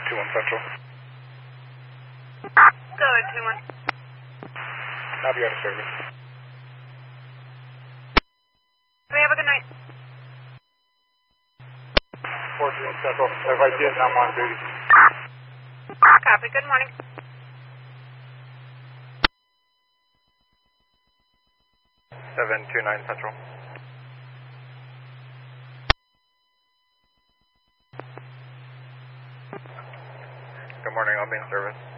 21 Central. Go ahead, 21. Copy out of service. We have a good night. 14 Central. If I did, I'm on duty. Copy. Good morning. Seven two nine Central. Good morning, I'll be in service.